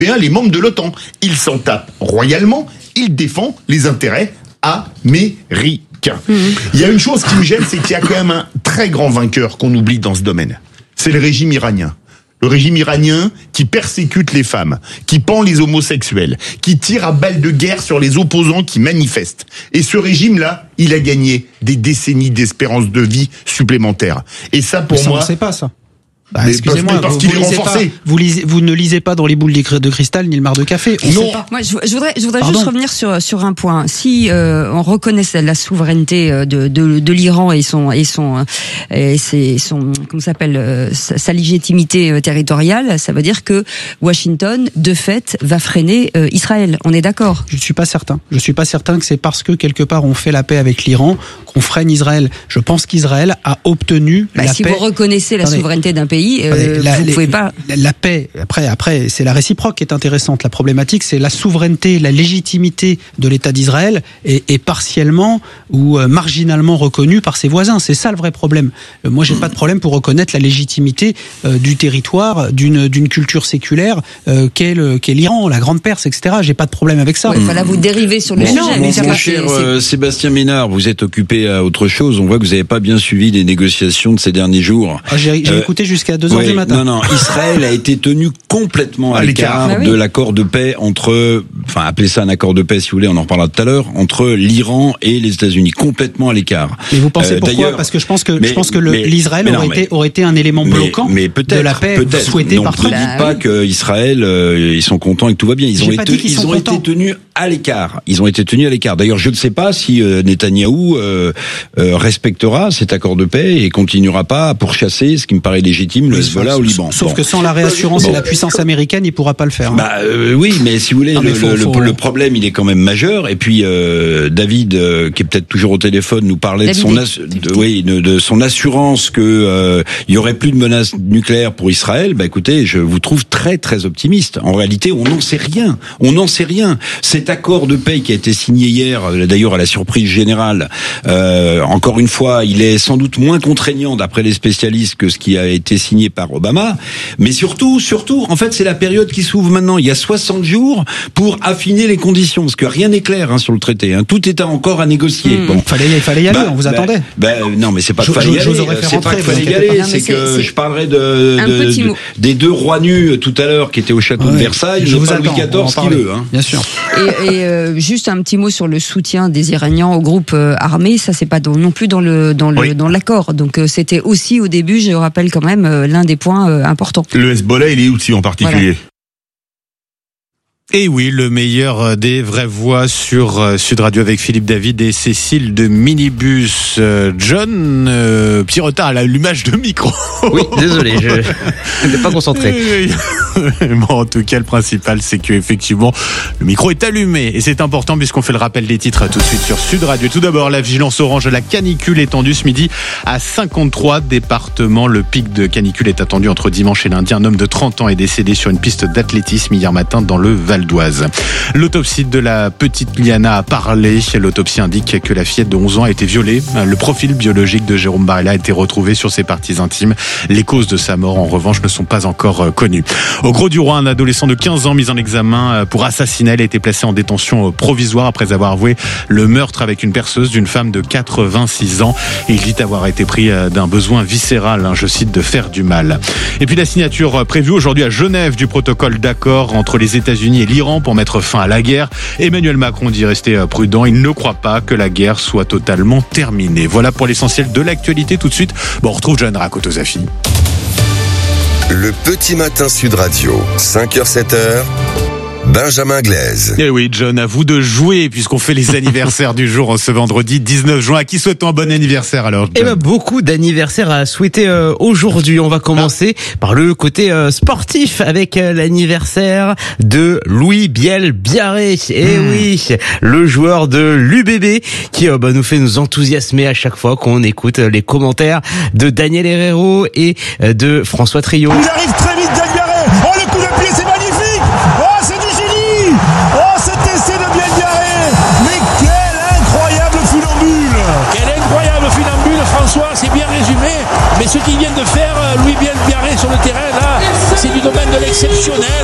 les membres de l'OTAN. Il s'en tape royalement, il défend les intérêts américains. Il y a une chose qui me gêne, c'est qu'il y a quand même un très grand vainqueur qu'on oublie dans ce domaine. C'est le régime iranien. Le régime iranien qui persécute les femmes, qui pend les homosexuels, qui tire à balles de guerre sur les opposants qui manifestent. Et ce régime-là, il a gagné des décennies d'espérance de vie supplémentaires. Et ça, pour moi... on ne sait pas, ça. Excusez-moi, parce qu'il est renforcé. Vous ne lisez pas dans les boules de cristal ni le mar de café. Non. Moi, je voudrais juste revenir sur un point. Si on reconnaît la souveraineté de l'Iran et son comment s'appelle sa légitimité territoriale, ça veut dire que Washington, de fait, va freiner Israël. On est d'accord? Je suis pas certain. Je suis pas certain que c'est parce que quelque part on fait la paix avec l'Iran qu'on freine Israël. Je pense qu'Israël a obtenu la paix. Si vous reconnaissez la souveraineté d'un pays, vous pouvez pas. La paix. Après, c'est la réciproque qui est intéressante. La problématique, c'est la souveraineté, la légitimité de l'État d'Israël est partiellement ou marginalement reconnue par ses voisins. C'est ça le vrai problème. Moi, j'ai pas de problème pour reconnaître la légitimité du territoire, d'une culture séculaire qu'est l'Iran, la Grande Perse, etc. J'ai pas de problème avec ça. Là, vous dérivez sur le sujet. Mon cher Sébastien Ménard, vous êtes occupé à autre chose. On voit que vous n'avez pas bien suivi les négociations de ces derniers jours. J'ai écouté jusqu'à 2h du matin. Non, Israël a été tenu complètement à l'écart de l'accord de paix appelez ça un accord de paix si vous voulez, on en reparlera tout à l'heure, entre l'Iran et les États-Unis, complètement à l'écart. Mais vous pensez pourquoi? Parce que je pense que l'Israël aurait été un élément bloquant de la paix souhaitée par Trump. Ne dites pas qu'Israël, ils sont contents et que tout va bien. Ils ont été tenus à l'écart. Ils ont été tenus à l'écart. D'ailleurs, je ne sais pas si Netanyahou respectera cet accord de paix et continuera pas à pourchasser, ce qui me paraît légitime, le Hezbollah au Liban. Sauf que sans la réassurance et la puissance américaine, il pourra pas le faire. Oui, mais si vous voulez, le problème, il est quand même majeur. Et puis David, qui est peut-être toujours au téléphone, nous parlait de son assurance que il y aurait plus de menaces nucléaires pour Israël. Écoutez, je vous trouve très très optimiste. En réalité, on n'en sait rien. Cet accord de paix qui a été signé hier, d'ailleurs à la surprise générale, encore une fois, il est sans doute moins contraignant d'après les spécialistes que ce qui a été signé par Obama, mais surtout, en fait, c'est la période qui s'ouvre maintenant. Il y a 60 jours pour affiner les conditions, parce que rien n'est clair tout le traité. Tout est encore à négocier. Bon, il fallait y aller. On vous attendait. Non, mais c'est pas qu'il fallait y aller. C'est pas qu'il fallait y aller. C'est que je parlerai des deux rois nus tout à l'heure qui étaient au château de Versailles. Je pas Louis XIV qui veut. Bien sûr. Et juste un petit mot sur le soutien des Iraniens au groupe armé. Ça, c'est pas non plus dans l'accord. Donc c'était aussi au début, je rappelle quand même, l'un des points importants. Le Hezbollah, il est aussi en particulier. Voilà. Et oui, le meilleur des vraies voix sur Sud Radio avec Philippe David et Cécile de Minibus. John, petit retard à l'allumage de micro. Oui, désolé, je n'étais pas concentré. Bon, en tout cas, le principal, c'est que effectivement, le micro est allumé. Et c'est important puisqu'on fait le rappel des titres tout de suite sur Sud Radio. Tout d'abord, la vigilance orange à la canicule étendue ce midi à 53 départements. Le pic de canicule est attendu entre dimanche et lundi. Un homme de 30 ans est décédé sur une piste d'athlétisme hier matin dans le Val d'Oise. L'autopsie de la petite Liana a parlé. L'autopsie indique que la fillette de 11 ans a été violée. Le profil biologique de Jérôme Barella a été retrouvé sur ses parties intimes. Les causes de sa mort, en revanche, ne sont pas encore connues. Au Grau-du-Roi, un adolescent de 15 ans mis en examen pour assassinat. Il a été placé en détention provisoire après avoir avoué le meurtre avec une perceuse d'une femme de 86 ans. Il dit avoir été pris d'un besoin viscéral, je cite, de faire du mal. Et puis la signature prévue aujourd'hui à Genève du protocole d'accord entre les États-Unis et l'Iran pour mettre fin à la guerre. Emmanuel Macron dit rester prudent. Il ne croit pas que la guerre soit totalement terminée. Voilà pour l'essentiel de l'actualité. Tout de suite, on retrouve John Rakotozafi. Le petit matin Sud Radio, 5h, 7h. Benjamin Glaise. Eh oui, John, à vous de jouer puisqu'on fait les anniversaires du jour ce vendredi 19 juin. À qui souhaitons un bon anniversaire alors, John? Beaucoup d'anniversaires à souhaiter aujourd'hui. On va commencer par le côté sportif avec l'anniversaire de Louis Biel-Biarré. Oui, le joueur de l'UBB qui nous fait nous enthousiasmer à chaque fois qu'on écoute les commentaires de Daniel Herrero et de François Trio. Il arrive très vite, Daniel Biarré. Oh, le coup de pied, c'est magnifique. Oh, c'est du génie. Oh, cet essai de Biel-Biarré. Mais quel incroyable funambule. Quel incroyable funambule, François, c'est bien résumé. Mais ce qu'il vient de faire, Louis Biel-Biarré sur le terrain, là, c'est du domaine de l'exceptionnel.